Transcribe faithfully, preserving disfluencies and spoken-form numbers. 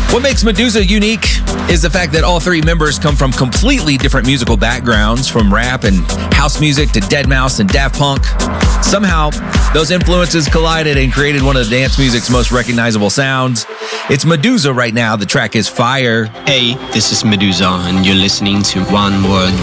What makes Meduza unique is the fact that all three members come from completely different musical backgrounds, from rap and house music to deadmau five and Daft Punk. Somehow, those influences collided and created one of the dance music's most recognizable sounds. It's Meduza right now. The track is Fire. Hey, this is Meduza, and you're listening to One Word